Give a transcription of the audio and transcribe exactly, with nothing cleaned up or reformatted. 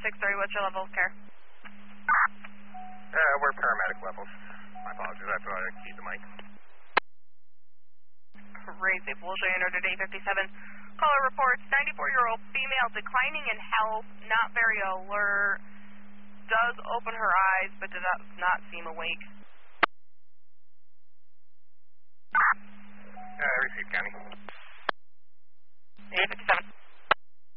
six three, what's your level of care? Uh, we're paramedic levels. My apologies, that's why I keyed the mic. Crazy. Volusia Unit at eight fifty-seven. Caller reports ninety-four-year-old female declining in health, not very alert, does open her eyes, but does not, not seem awake.